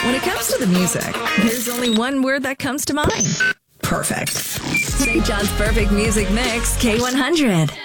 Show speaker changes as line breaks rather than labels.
When it comes to the music, there's only one word that comes to mind. Perfect. St. John's Perfect Music Mix, K100.